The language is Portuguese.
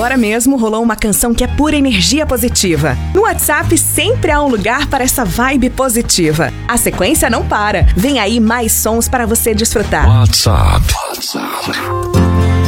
Agora mesmo rolou uma canção que é pura energia positiva. No WhatsApp sempre há um lugar para essa vibe positiva. A sequência não para. Vem aí mais sons para você desfrutar. WhatsApp.